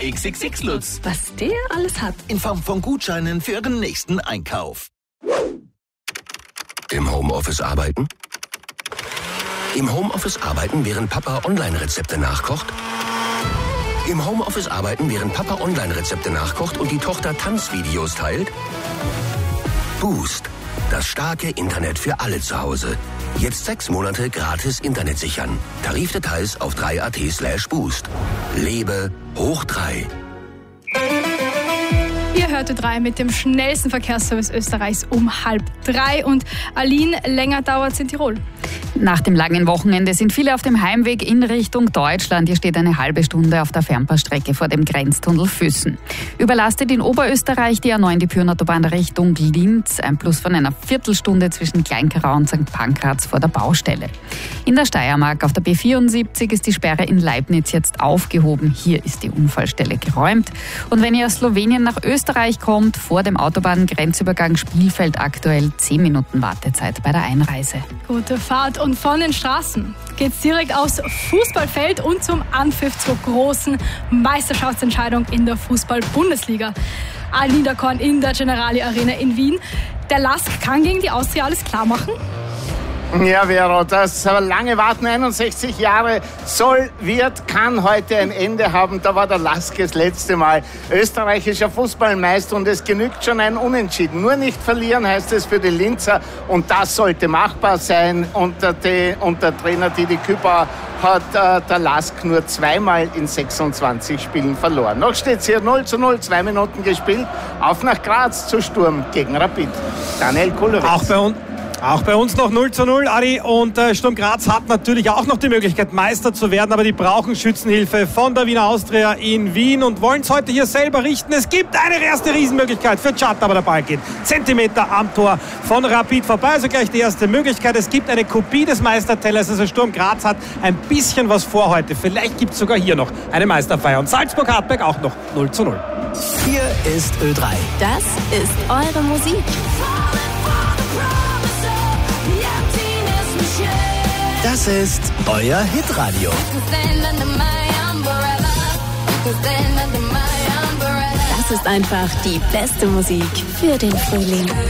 XXX Lutz. Was der alles hat. In Form von Gutscheinen für Ihren nächsten Einkauf. Im Homeoffice arbeiten? Im Homeoffice arbeiten, während Papa Online-Rezepte nachkocht? Im Homeoffice arbeiten, während Papa Online-Rezepte nachkocht und die Tochter Tanzvideos teilt? Boost. Das starke Internet für alle zu Hause. Jetzt 6 Monate gratis Internet sichern. Tarifdetails auf 3.at/boost. Lebe hoch 3. Ihr hörte 3 mit dem schnellsten Verkehrsservice Österreichs um 2:30. Und Aline, länger dauert's in Tirol. Nach dem langen Wochenende sind viele auf dem Heimweg in Richtung Deutschland. Hier steht eine halbe Stunde auf der Fernpassstrecke vor dem Grenztunnel Füssen. Überlastet in Oberösterreich die A9 die Pyrenautobahn Richtung Linz. Ein Plus von einer Viertelstunde zwischen Kleinkarau und St. Pankraz vor der Baustelle. In der Steiermark auf der B74 ist die Sperre in Leibniz jetzt aufgehoben. Hier ist die Unfallstelle geräumt. Und wenn ihr aus Slowenien nach Österreich kommt, vor dem Autobahngrenzübergang Spielfeld aktuell 10 Minuten Wartezeit bei der Einreise. Gute Fahrt. Und von den Straßen geht's direkt aufs Fußballfeld und zum Anpfiff zur großen Meisterschaftsentscheidung in der Fußball-Bundesliga. Niederkorn in der Generali Arena in Wien. Der LASK kann gegen die Austria alles klar machen. Ja, Vero, das lange Warten, 61 Jahre, kann heute ein Ende haben. Da war der LASK das letzte Mal österreichischer Fußballmeister und es genügt schon ein Unentschieden. Nur nicht verlieren heißt es für die Linzer und das sollte machbar sein. Unter Trainer Didi Kübauer hat der LASK nur 2-mal in 26 Spielen verloren. Noch steht es hier 0:0, 2 Minuten gespielt. Auf nach Graz zu Sturm gegen Rapid. Daniel Kulowitz. Auch bei uns noch 0:0, Adi, und Sturm Graz hat natürlich auch noch die Möglichkeit, Meister zu werden, aber die brauchen Schützenhilfe von der Wiener Austria in Wien und wollen es heute hier selber richten. Es gibt eine erste Riesenmöglichkeit für Tschat, aber der Ball geht Zentimeter am Tor von Rapid vorbei, also gleich die erste Möglichkeit. Es gibt eine Kopie des Meistertellers, also Sturm Graz hat ein bisschen was vor heute. Vielleicht gibt es sogar hier noch eine Meisterfeier und Salzburg-Hartberg auch noch 0:0. Hier ist Ö3. Das ist eure Musik. Das ist euer Hitradio. Das ist einfach die beste Musik für den Frühling.